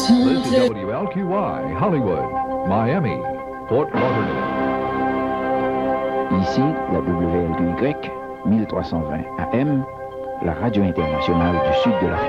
This is WLQY, Hollywood, Miami, Fort Lauderdale. Ici, la WLQY, 1320 AM, la radio internationale du sud de la